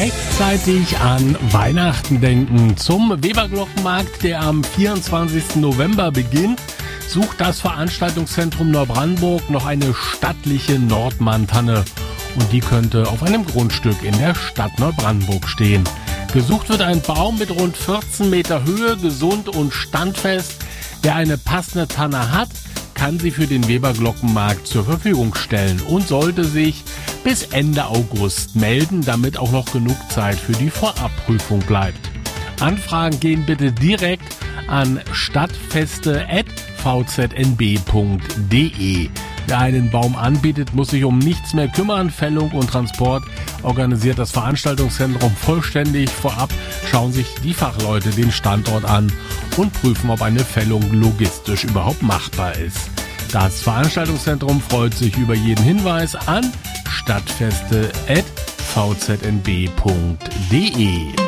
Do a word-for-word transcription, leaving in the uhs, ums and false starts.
rechtzeitig an Weihnachten denken. Zum Weberglockenmarkt, der am vierundzwanzigsten November beginnt, sucht das Veranstaltungszentrum Neubrandenburg noch eine stattliche Nordmann-Tanne. Und die könnte auf einem Grundstück in der Stadt Neubrandenburg stehen. Gesucht wird ein Baum mit rund vierzehn Meter Höhe, gesund und standfest. Wer eine passende Tanne hat, kann sie für den Weberglockenmarkt zur Verfügung stellen und sollte sich bis Ende August melden, damit auch noch genug Zeit für die Vorabprüfung bleibt. Anfragen gehen bitte direkt an stadtfeste at v z n b punkt d e. Wer einen Baum anbietet, muss sich um nichts mehr kümmern. Fällung und Transport organisiert das Veranstaltungszentrum vollständig. Vorab schauen sich die Fachleute den Standort an und prüfen, ob eine Fällung logistisch überhaupt machbar ist. Das Veranstaltungszentrum freut sich über jeden Hinweis an stadtfeste at v z n b punkt d e.